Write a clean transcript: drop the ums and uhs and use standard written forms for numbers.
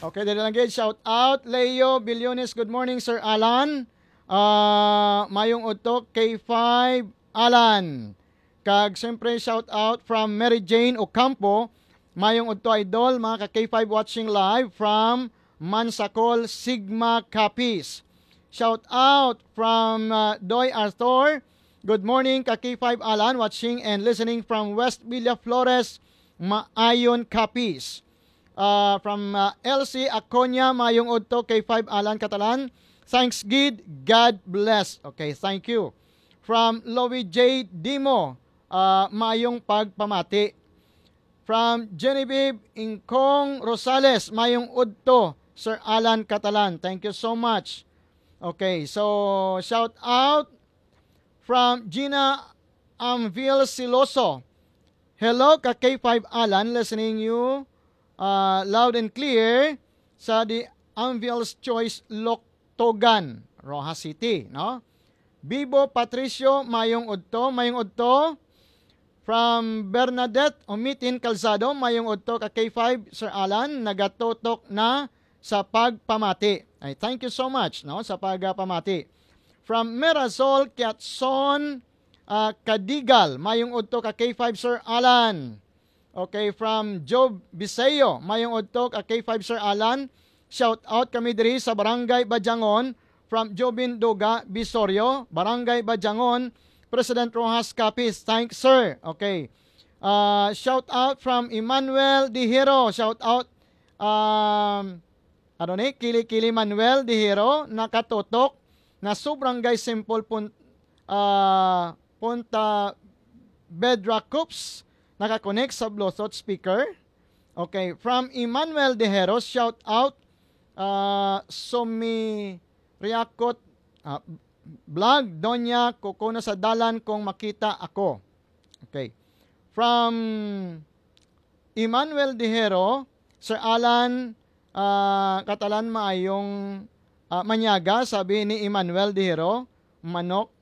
Okay, dali lang gid. Shout out. Leo Billones, good morning, Sir Alan. Mayong utok, K5, Alan. Kag siyempre, shout out from Mary Jane Ocampo. Mayong uto, idol, mga ka-K5 watching live from Mansacol, Sigma Capiz. Shout out from Doy Arthur. Good morning, ka-K5 Alan, watching and listening from West Villa Flores, Maayon Capiz. From LC Aconya, mayong udto kay 5 Alan Catalan. Thanks Gid, God bless. Okay, thank you. From Louie J. Dimo, mayong pagpamati. From Genevieve Incong Rosales, mayong udto, Sir Alan Catalan. Thank you so much. Okay, so shout out from Gina Amvil Siloso. Hello, ka K5 Alan, listening you loud and clear sa the Anvil's Choice Loktogan, Rojas City, no? Bibo Patricio mayong udto from Bernadette Umitin Calzado, mayong udto ka K5 Sir Alan, nagatutok na sa pagpamati. Ay, thank you so much, no, sa pagpamati. From Merazol Kiatson Kadigal, mayong udto ka K5 Sir Alan. Okay, from Job Biseo, mayong udtok K5 Sir Alan. Shout out kami diri sa Barangay Bajangon from Jobin Duga Bisorio, Barangay Bajangon, President Rojas Capiz. Thanks sir. Okay. Shout out from Emmanuel Dihiro. Shout out Kili Manuel Dihiro, nakatutok na Barangay Simple Punta Bedrock Coops, nakakonect sa Bluetooth speaker. Okay, from Emmanuel Dejeros, shout out Sumi Riakot vlog, Donya Kuko na sa dalan kung makita ako. Okay. From Emmanuel Dejero, Sir Alan Katalan maayong manyaga, sabi ni Emmanuel Dejero, manok